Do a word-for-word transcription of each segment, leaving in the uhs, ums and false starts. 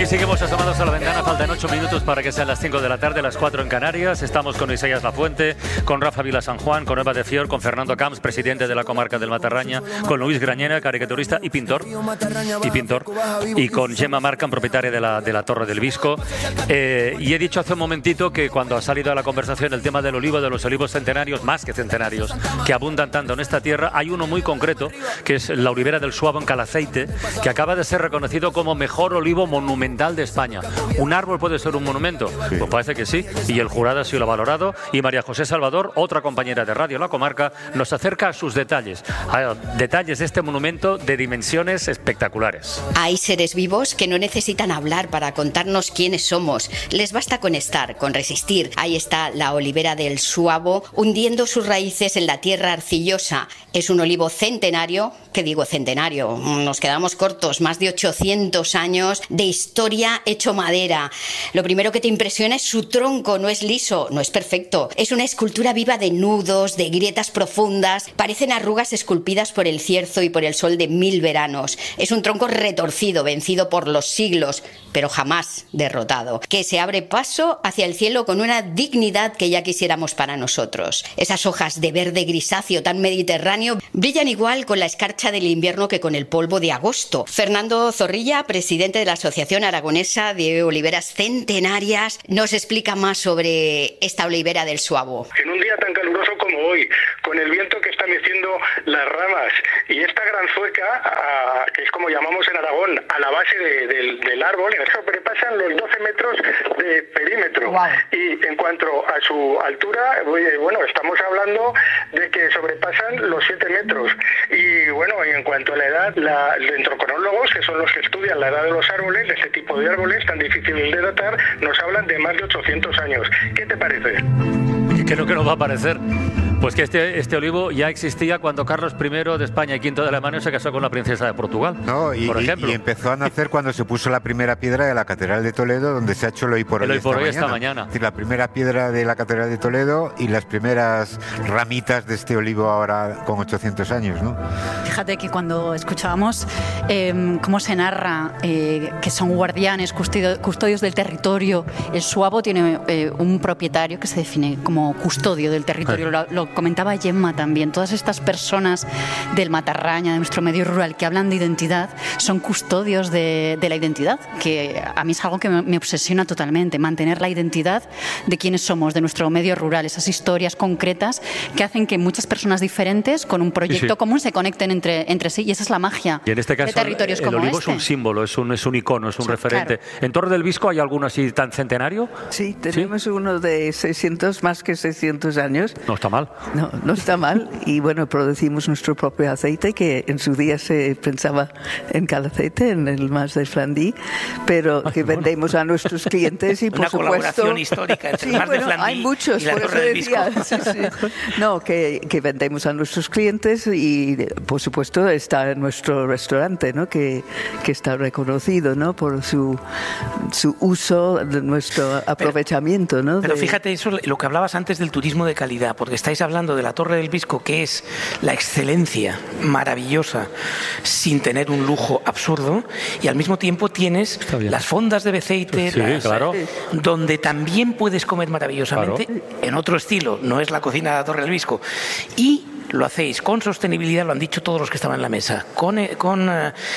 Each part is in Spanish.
seguimos asomados a la ventana. Faltan ocho minutos para que sean las cinco de la tarde, las cuatro en Canarias. Estamos con Isaías Lafuente, con Rafa Vila San Juan, con Eva de Fior, con Fernando Camps, presidente de la comarca del Matarraña, con Luis Grañera, caricaturista y pintor, y pintor, y con Gemma Marcan, propietaria de la, de la Torre del Visco. Eh, y he dicho hace un momentito que cuando ha salido a la conversación el tema del olivo, de los olivos centenarios, más que centenarios, que abundan tanto en esta tierra, hay uno muy concreto, que es la olivera del Suabo en Calaceite, que acaba de ser reconocido como mejor olivo monumental de España. ¿Un árbol puede ser un monumento? Sí. Pues parece que sí, y el jurado así lo ha valorado. Y María José Salvador, otra compañera de Radio La Comarca, nos acerca a sus detalles, a detalles de este monumento de dimensiones espectaculares. Hay seres vivos que no necesitan hablar para contarnos quiénes somos. Les basta con estar, con resistir. Ahí está la olivera del Suabo, hundiendo sus raíces en la tierra arcillosa. Es un olivo centenario, ¿qué digo centenario? Nos quedamos cortos, más de ochocientos años de historia hecho madera. Lo primero que te impresiona es su tronco, no es liso, no es perfecto. Es una escultura viva de nudos, de grietas profundas, parecen arrugas esculpidas por el cierzo y por el sol de mil veranos. Es un tronco retorcido, vencido por los siglos, pero jamás derrotado, que se abre paso hacia el cielo con una dignidad que ya quisiéramos para nosotros. Esas hojas de verde grisáceo tan mediterráneo brillan igual con la escarcha del invierno que con el polvo de agosto. Fernando Zorrilla, presidente de la Asociación Aragonesa de Oliveras Centenarias, nos explica más sobre esta olivera del Suabo. En un día tan caluroso como hoy, con el viento que está meciendo las ramas y esta gran zueca, a, que es como llamamos en Aragón, a la base de, de, del árbol, sobrepasan los doce metros de perímetro. Wow. Y en cuanto a su altura, bueno, estamos hablando de que sobrepasan los siete metros. Y bueno, y en cuanto a la edad, la, los dendroconólogos, que son los que estudian la edad de los árboles, de este tipo de árboles tan difíciles de datar, nos hablan de más de ochocientos años. ¿Qué te parece? ¿Qué es lo que nos va a parecer? Pues que este, este olivo ya existía cuando Carlos primero de España y quinto de Alemania se casó con la princesa de Portugal, no, y, por ejemplo. Y, y empezó a nacer cuando se puso la primera piedra de la Catedral de Toledo, donde se ha hecho el hoy por hoy, el hoy por esta, hoy mañana. esta mañana. Es decir, la primera piedra de la Catedral de Toledo y las primeras ramitas de este olivo ahora con ochocientos años, ¿no? Fíjate que cuando escuchábamos eh, cómo se narra eh, que son guardianes, custodio, custodios del territorio, el Suabo tiene eh, un propietario que se define como custodio del territorio, lo, lo comentaba Gemma también. Todas estas personas del Matarraña, de nuestro medio rural, que hablan de identidad, son custodios de, de la identidad, que a mí es algo que me, me obsesiona totalmente, mantener la identidad de quiénes somos, de nuestro medio rural, esas historias concretas que hacen que muchas personas diferentes con un proyecto sí, sí. común se conecten entre, entre sí, y esa es la magia. Y en este caso de territorios el, como el olivo este. Es un símbolo, es un, es un icono, es un sí, referente. Claro. ¿En Torre del Visco hay alguno así tan centenario? Sí, tenemos ¿Sí? uno de seiscientos, más que seiscientos años. No está mal. No, no está mal. Y bueno, producimos nuestro propio aceite, que en su día se pensaba en Calaceite, en el Mas de Flandí, pero Ay, que bueno. vendemos a nuestros clientes y por Una supuesto... colaboración histórica entre sí, el Mas bueno, de Flandí hay muchos, y la por Torre del Visco. Sí, sí. No, que, que vendemos a nuestros clientes y por supuesto está nuestro restaurante, ¿no? que, que está reconocido, ¿no? por su, su uso, de nuestro aprovechamiento. Pero, ¿no? pero de... fíjate eso, lo que hablabas antes del turismo de calidad, porque estáis hablando de la Torre del Visco, que es la excelencia maravillosa sin tener un lujo absurdo, y al mismo tiempo tienes las fondas de Beceite, sí, las, claro. donde también puedes comer maravillosamente, claro. en otro estilo, no es la cocina de la Torre del Visco, y lo hacéis con sostenibilidad, lo han dicho todos los que estaban en la mesa, con, con,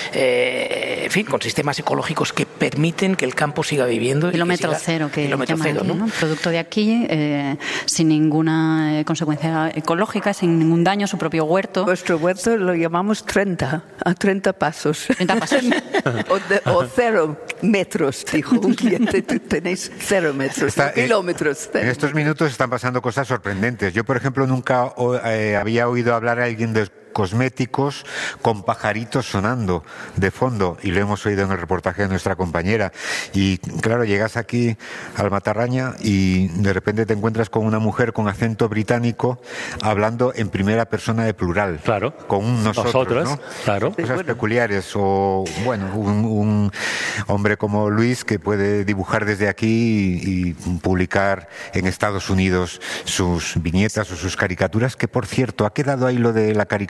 eh, en fin, con sistemas ecológicos que permiten que el campo siga viviendo. Kilómetro y que siga, cero, que kilómetro llaman cero, aquí, ¿no? ¿no? Producto de aquí, eh, sin ninguna eh, consecuencia ecológica, sin ningún daño a su propio huerto. Nuestro huerto lo llamamos treinta, a treinta pasos. treinta pasos. o, de, o cero metros, dijo un cliente. Tú tenéis cero metros, Está, no kilómetros. En estos minutos están pasando cosas sorprendentes. Yo, por ejemplo, nunca eh, había oído hablar a alguien de cosméticos con pajaritos sonando de fondo, y lo hemos oído en el reportaje de nuestra compañera. Y claro, llegas aquí al Matarraña y de repente te encuentras con una mujer con acento británico hablando en primera persona de plural, claro, con un nosotros, nosotros, ¿no? claro. Cosas bueno. peculiares. O bueno, un, un hombre como Luis que puede dibujar desde aquí y, y publicar en Estados Unidos sus viñetas o sus caricaturas, que por cierto, ha quedado ahí lo de la caricatura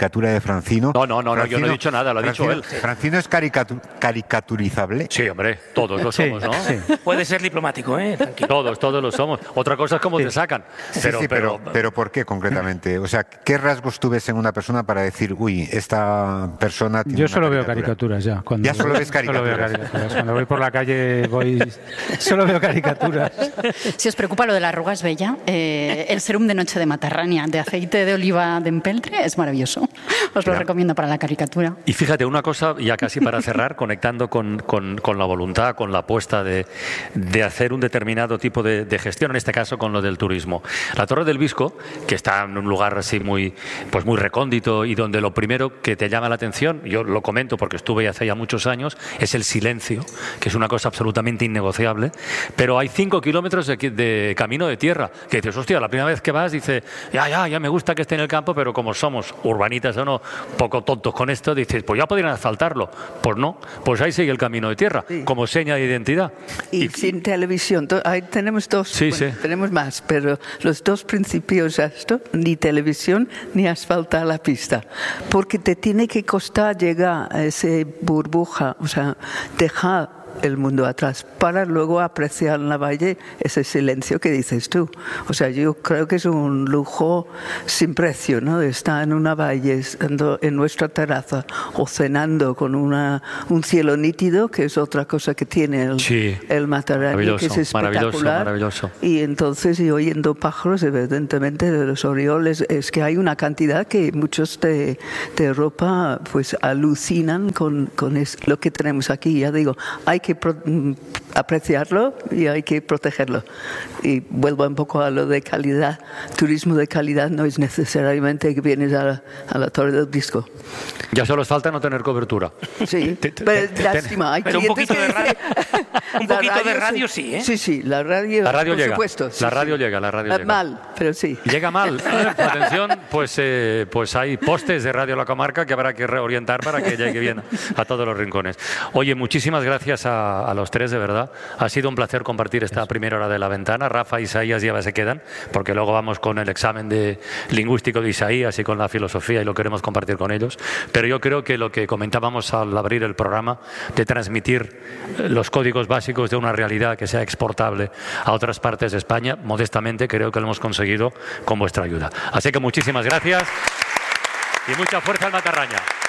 caricatura de Francino. No, no, no, Francino, yo no he dicho nada, lo ha Francino, dicho él. Francino es caricatu caricaturizable. Sí, hombre, todos lo somos, ¿no? Sí. Puede ser diplomático, ¿eh? Tranquilo. Todos, todos lo somos. Otra cosa es cómo sí. te sacan. Pero, sí, sí, pero, pero, pero ¿por qué concretamente? O sea, ¿qué rasgos tú ves en una persona para decir, uy, esta persona tiene Yo una solo caricatura? veo caricaturas ya. Cuando ya solo ves caricaturas. Solo veo caricaturas. Cuando voy por la calle voy... solo veo caricaturas. Si os preocupa lo de la arruga es bella, eh, el serum de noche de matarrania de aceite de oliva de empeltre es maravilloso. Os lo Mira. recomiendo para la caricatura. Y fíjate, una cosa, ya casi para cerrar, conectando con, con, con la voluntad, con la apuesta de, de hacer un determinado tipo de, de gestión, en este caso con lo del turismo. La Torre del Visco, que está en un lugar así muy, pues muy recóndito y donde lo primero que te llama la atención, yo lo comento porque estuve hace ya muchos años, es el silencio, que es una cosa absolutamente innegociable, pero hay cinco kilómetros de, de camino de tierra, que dices, hostia, la primera vez que vas, dices, ya, ya, ya me gusta que esté en el campo, pero como somos urbanitas o no, poco tontos con esto, dices, pues ya podrían asfaltarlo. Pues no, pues ahí sigue el camino de tierra, sí. como seña de identidad. Y, y sin televisión, ahí tenemos dos, sí, bueno, sí. tenemos más, pero los dos principios esto, ni televisión ni asfaltar la pista, porque te tiene que costar llegar a esa burbuja, o sea, dejar el mundo atrás para luego apreciar en la valle ese silencio que dices tú. O sea, yo creo que es un lujo sin precio, ¿no? Estar en una valle, estando en nuestra terraza o cenando con una, un cielo nítido, que es otra cosa que tiene el, sí. el Matarranya, que es espectacular. Maravilloso, maravilloso. Y entonces, y oyendo pájaros, evidentemente, de los orioles, es que hay una cantidad que muchos de, de Europa pues alucinan con, con es, lo que tenemos aquí. Ya digo, hay que Pro, apreciarlo y hay que protegerlo. Y vuelvo un poco a lo de calidad. Turismo de calidad no es necesariamente que vienes a la, a la Torre del Visco. Ya solo falta no tener cobertura. Sí, te, te, pero te, lástima. Hay pero un poquito de radio, un poquito radio, de radio sí, ¿eh? Sí, sí, la radio, la radio por llega. supuesto. Sí, la radio sí. llega, la radio llega. Mal, pero sí. Llega mal. Atención, pues, eh, pues hay postes de Radio La Comarca que habrá que reorientar para que llegue bien a todos los rincones. Oye, muchísimas gracias a, a los tres, de verdad. Ha sido un placer compartir esta primera hora de La Ventana. Rafa y Isaías ya se quedan, porque luego vamos con el examen de lingüístico de Isaías y con la filosofía y lo queremos compartir con ellos. Pero yo creo que lo que comentábamos al abrir el programa, de transmitir los códigos básicos de una realidad que sea exportable a otras partes de España, modestamente creo que lo hemos conseguido con vuestra ayuda. Así que muchísimas gracias y mucha fuerza al Matarranya.